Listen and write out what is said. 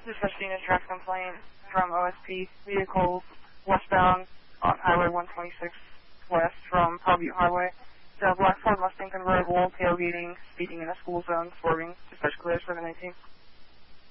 Just receiving a traffic complaint from OSP. Vehicles westbound on Highway 126 west from Powell Butte Highway. The black Ford Mustang convertible tailgating, speeding in a school zone, swerving. Dispatch clears for the 19th.